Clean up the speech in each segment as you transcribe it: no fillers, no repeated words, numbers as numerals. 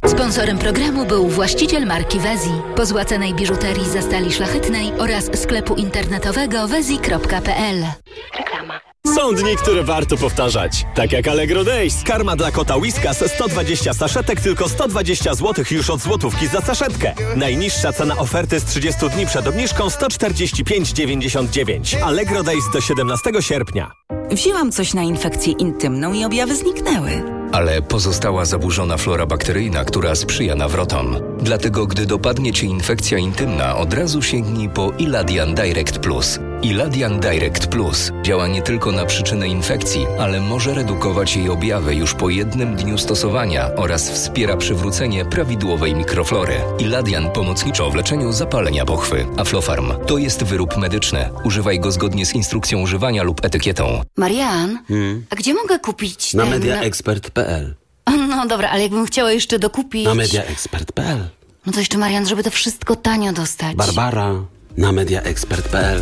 Sponsorem programu był właściciel marki Wezi, pozłacanej biżuterii ze stali szlachetnej oraz sklepu internetowego wezi.pl. Reklama. Są dni, które warto powtarzać. Tak jak Allegro Days. Karma dla kota Whiskas 120 saszetek, tylko 120 zł już od złotówki za saszetkę. Najniższa cena oferty z 30 dni przed obniżką 145,99. Allegro Days do 17 sierpnia. Wzięłam coś na infekcję intymną i objawy zniknęły. Ale pozostała zaburzona flora bakteryjna, która sprzyja nawrotom. Dlatego, gdy dopadnie Cię infekcja intymna, od razu sięgnij po Iladian Direct Plus. Iladian Direct Plus działa nie tylko na przyczynę infekcji, ale może redukować jej objawy już po 1 dniu stosowania oraz wspiera przywrócenie prawidłowej mikroflory. Iladian pomocniczo w leczeniu zapalenia pochwy. Aflofarm to jest wyrób medyczny. Używaj go zgodnie z instrukcją używania lub etykietą. Marian, a gdzie mogę kupić Na mediaexpert.pl. No dobra, ale jakbym chciała jeszcze dokupić... Na mediaexpert.pl. No to jeszcze, Marian, żeby to wszystko tanio dostać. Barbara, na mediaexpert.pl.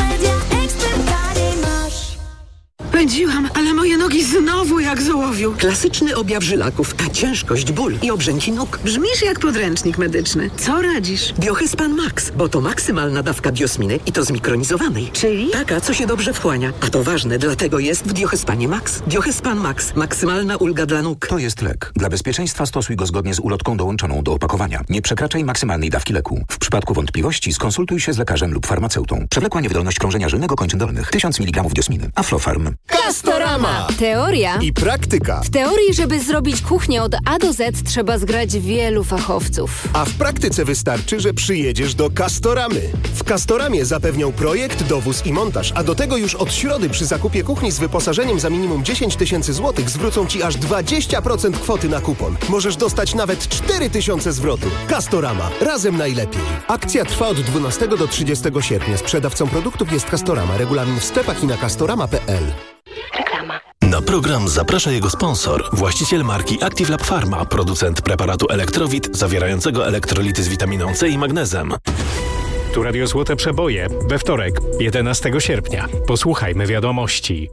Pędziłam, ale moje nogi znowu jak z ołowiu. Klasyczny objaw żylaków, a ciężkość, ból i obrzęki nóg. Brzmisz jak podręcznik medyczny. Co radzisz? Biohyspan Max, bo to maksymalna dawka diosminy i to zmikronizowanej. Czyli? Taka, co się dobrze wchłania. A to ważne, dlatego jest w Biohyspanie Max. Biohyspan Max. Maksymalna ulga dla nóg. To jest lek. Dla bezpieczeństwa stosuj go zgodnie z ulotką dołączoną do opakowania. Nie przekraczaj maksymalnej dawki leku. W przypadku wątpliwości skonsultuj się z lekarzem lub farmaceutą. Przewlekła niewydolność krążenia żylnego kończyn dolnych. 1000 mg diosminy. Aflofarm. Castorama! Teoria i praktyka. W teorii, żeby zrobić kuchnię od A do Z, trzeba zgrać wielu fachowców. A w praktyce wystarczy, że przyjedziesz do Castoramy. W Castoramie zapewnią projekt, dowóz i montaż, a do tego już od środy przy zakupie kuchni z wyposażeniem za minimum 10 000 złotych zwrócą Ci aż 20% kwoty na kupon. Możesz dostać nawet 4000 zwrotu. Castorama. Razem najlepiej. Akcja trwa od 12 do 30 sierpnia. Sprzedawcą produktów jest Castorama. Regulamin w sklepach i na castorama.pl. Reklama. Na program zaprasza jego sponsor, właściciel marki Active Lab Pharma, producent preparatu Elektrowit zawierającego elektrolity z witaminą C i magnezem. Tu Radio Złote Przeboje. We wtorek, 11 sierpnia. Posłuchajmy wiadomości.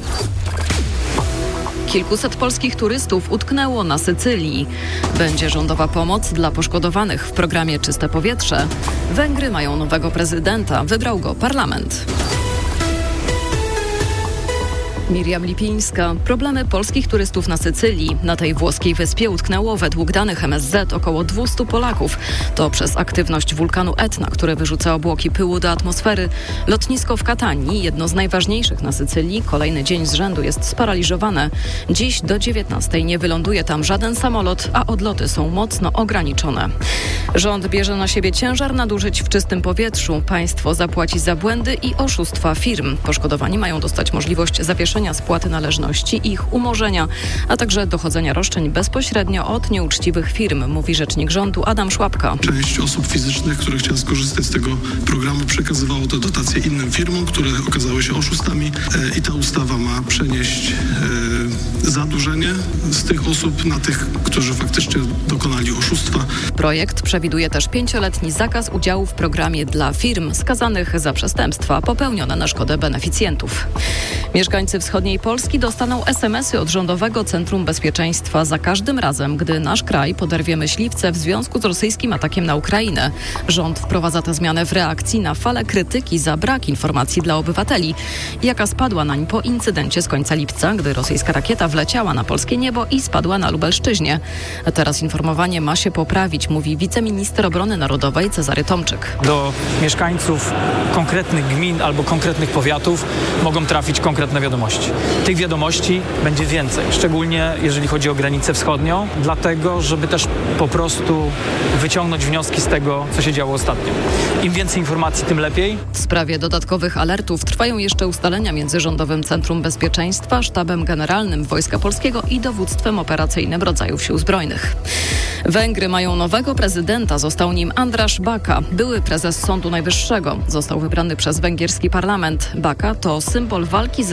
Kilkuset polskich turystów utknęło na Sycylii. Będzie rządowa pomoc dla poszkodowanych w programie Czyste Powietrze. Węgry mają nowego prezydenta. Wybrał go parlament. Miriam Lipińska. Problemy polskich turystów na Sycylii. Na tej włoskiej wyspie utknęło według danych MSZ około 200 Polaków. To przez aktywność wulkanu Etna, który wyrzuca obłoki pyłu do atmosfery. Lotnisko w Katanii, jedno z najważniejszych na Sycylii, kolejny dzień z rzędu jest sparaliżowane. Dziś do 19 nie wyląduje tam żaden samolot, a odloty są mocno ograniczone. Rząd bierze na siebie ciężar nadużyć w czystym powietrzu. Państwo zapłaci za błędy i oszustwa firm. Poszkodowani mają dostać możliwość zawieszenia spłaty należności i ich umorzenia, a także dochodzenia roszczeń bezpośrednio od nieuczciwych firm, mówi rzecznik rządu Adam Szłapka. Część osób fizycznych, które chciały skorzystać z tego programu, przekazywało te dotacje innym firmom, które okazały się oszustami i ta ustawa ma przenieść zadłużenie z tych osób na tych, którzy faktycznie dokonali oszustwa. Projekt przewiduje też 5-letni zakaz udziału w programie dla firm skazanych za przestępstwa popełnione na szkodę beneficjentów. Mieszkańcy wschodniej Polski dostaną SMS-y od Rządowego Centrum Bezpieczeństwa za każdym razem, gdy nasz kraj poderwie myśliwce w związku z rosyjskim atakiem na Ukrainę. Rząd wprowadza tę zmianę w reakcji na falę krytyki za brak informacji dla obywateli, jaka spadła nań po incydencie z końca lipca, gdy rosyjska rakieta wleciała na polskie niebo i spadła na Lubelszczyźnie. Teraz informowanie ma się poprawić, mówi wiceminister obrony narodowej Cezary Tomczyk. Do mieszkańców konkretnych gmin albo konkretnych powiatów mogą trafić konkretne wiadomości. Tych wiadomości będzie więcej, szczególnie jeżeli chodzi o granicę wschodnią, dlatego, żeby też po prostu wyciągnąć wnioski z tego, co się działo ostatnio. Im więcej informacji, tym lepiej. W sprawie dodatkowych alertów trwają jeszcze ustalenia między Rządowym Centrum Bezpieczeństwa, Sztabem Generalnym Wojska Polskiego i Dowództwem Operacyjnym Rodzajów Sił Zbrojnych. Węgry mają nowego prezydenta, został nim András Baka, były prezes Sądu Najwyższego. Został wybrany przez węgierski parlament. Baka to symbol walki ze zmianami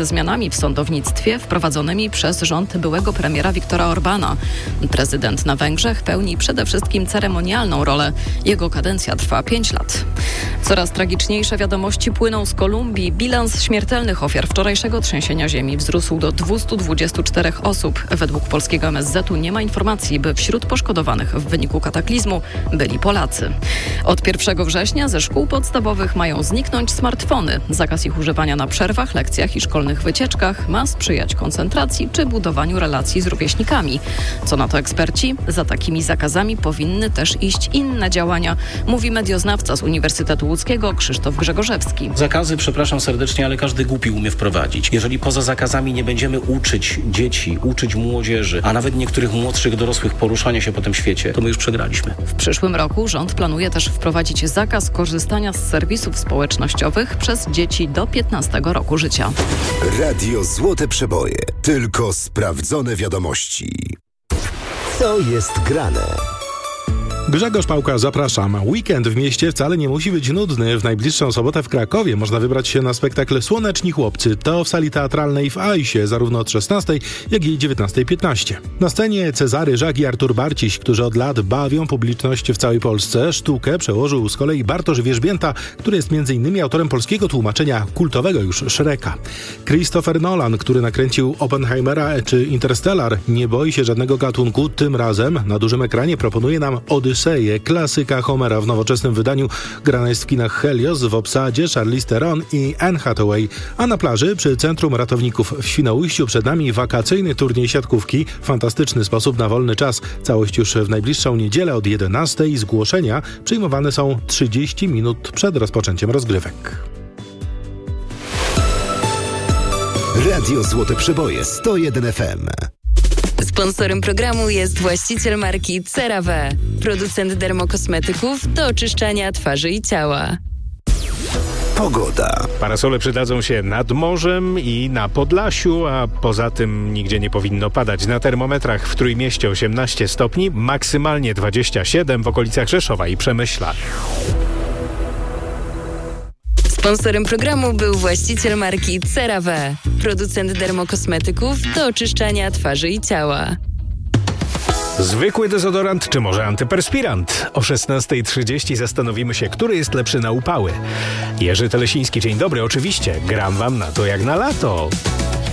w sądownictwie wprowadzonymi przez rząd byłego premiera Viktora Orbana. Prezydent na Węgrzech pełni przede wszystkim ceremonialną rolę. Jego kadencja trwa 5 lat. Coraz tragiczniejsze wiadomości płyną z Kolumbii. Bilans śmiertelnych ofiar wczorajszego trzęsienia ziemi wzrósł do 224 osób. Według polskiego MSZ-u nie ma informacji, by wśród poszkodowanych w wyniku kataklizmu byli Polacy. Od 1 września ze szkół podstawowych mają zniknąć smartfony. Zakaz ich używania na przerwach, lekcjach i szkolnych wycieczkach ma sprzyjać koncentracji czy budowaniu relacji z rówieśnikami. Co na to eksperci? Za takimi zakazami powinny też iść inne działania, mówi medioznawca z Uniwersytetu Łódzkiego Krzysztof Grzegorzewski. Zakazy, przepraszam serdecznie, ale każdy głupi umie wprowadzić. Jeżeli poza zakazami nie będziemy uczyć dzieci, uczyć młodzieży, a nawet niektórych młodszych dorosłych poruszania się po tym świecie, to my już przegraliśmy. W przyszłym roku rząd planuje też wprowadzić zakaz korzystania z serwisów społecznościowych przez dzieci do 15 roku życia. Radio Złote Przeboje. Tylko sprawdzone wiadomości. Co jest grane? Grzegorz Pałka, zapraszam. Weekend w mieście wcale nie musi być nudny. W najbliższą sobotę w Krakowie można wybrać się na spektakl Słoneczni Chłopcy. To w sali teatralnej w Ajsie, zarówno od 16, jak i 19:15. Na scenie Cezary Żak i Artur Barciś, którzy od lat bawią publiczność w całej Polsce. Sztukę przełożył z kolei Bartosz Wierzbięta, który jest m.in. autorem polskiego tłumaczenia kultowego już Shreka. Christopher Nolan, który nakręcił Oppenheimera czy Interstellar, nie boi się żadnego gatunku. Tym razem na dużym ekranie proponuje nam Odyseję, klasyka Homera w nowoczesnym wydaniu. Grana jest w kinach Helios, w obsadzie Charlize Theron i Anne Hathaway, a na plaży przy Centrum Ratowników w Świnoujściu przed nami wakacyjny turniej siatkówki. Fantastyczny sposób na wolny czas. Całość już w najbliższą niedzielę od 11:00. Zgłoszenia przyjmowane są 30 minut przed rozpoczęciem rozgrywek. Radio Złote Przeboje 101 FM. Sponsorem programu jest właściciel marki CeraVe, producent dermokosmetyków do oczyszczania twarzy i ciała. Pogoda. Parasole przydadzą się nad morzem i na Podlasiu, a poza tym nigdzie nie powinno padać. Na termometrach w Trójmieście 18 stopni, maksymalnie 27 w okolicach Rzeszowa i Przemyśla. Sponsorem programu był właściciel marki CeraVe, producent dermokosmetyków do oczyszczania twarzy i ciała. Zwykły dezodorant czy może antyperspirant? O 16:30 zastanowimy się, który jest lepszy na upały. Jerzy Telesiński, dzień dobry, oczywiście. Gram wam na to jak na lato.